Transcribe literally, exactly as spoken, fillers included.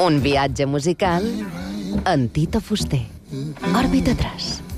Un viatge musical en Tito Fuster. Òrbita tres.